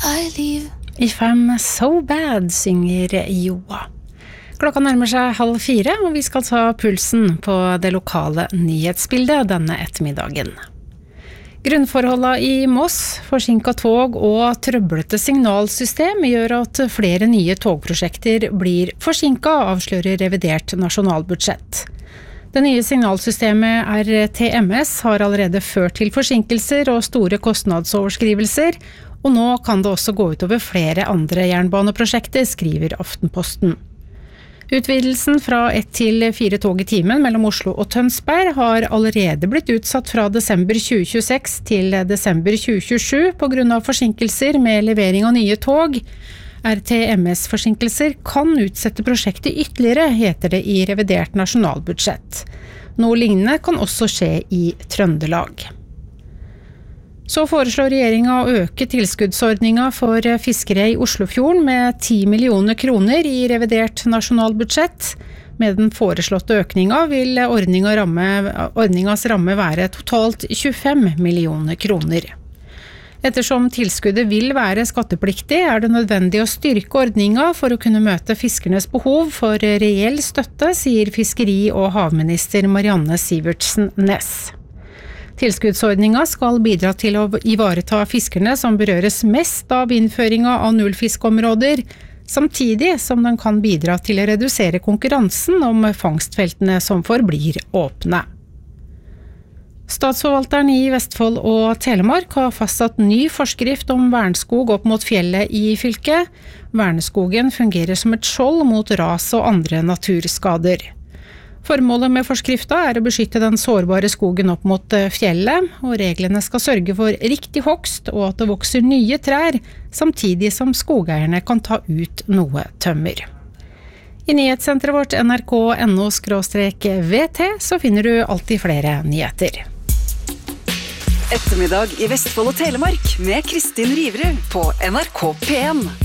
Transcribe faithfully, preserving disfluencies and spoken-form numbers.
I leave. I fem So Bad synger Joa. Klokka nærmer seg halv fire, og vi skal ta pulsen på det lokale nyhetsbildet denne ettermiddagen. Grunnforholdene i Moss, forsinket tog og trøblete signalsystem gjør at flere nye togprosjekter blir forsinket, avslører revidert nasjonalbudsjett. Det nye signalsystemet R T M S har allerede ført til forsinkelser og store kostnadsoverskrivelser, og nå kan det også gå utover flere andre jernbaneprosjekter, skriver Aftenposten. Utvidelsen fra ett til fire tog i timen mellom Oslo og Tønsberg har allerede blitt utsatt fra desember tjue tjueseks til desember tjue tjuesju på grunn av forsinkelser med levering av nye tog. R T M S-forsinkelser kan utsette prosjektet ytterligere, heter det i revidert nasjonalbudsjett. Noe lignende kan også skje i Trøndelag. Så foreslår regjeringen å øke tilskuddsordningen for fiskere i Oslofjorden med ti millioner kroner i revidert nasjonalbudsjett. Med den foreslåtte økningen vil ordningen ramme, ordningens ramme være totalt tjuefem millioner kroner. Ettersom tilskuddet vil være skattepliktig, er det nødvendig å styrke ordningen for å kunne møte fiskernes behov for reell støtte, sier fiskeri- og havminister Marianne Sivertsen Næss. Tilskuddsordningen skal bidra til å ivareta fiskerne som berøres mest av innføringen av nullfiskområder, samtidig som den kan bidra til å redusere konkurransen om fangstfeltene som forblir åpne. Statsforvalteren i Vestfold og Telemark har fastsatt ny forskrift om vernskog opp mot fjellet i fylket. Verneskogen fungerer som et skjold mot ras og andre naturskader. Formålet med forskriften er å beskytte den sårbare skogen opp mot fjellet, og reglene skal sørge for riktig hogst og at det vokser nye trær, samtidig som skogeierne kan ta ut noe tømmer. I nyhetssenteret vårt N R K punktum N O skråstrek V T så finner du alltid flere nyheter. Ettermiddag i Vestfold og Telemark med Kristin Riverud på N R K P en.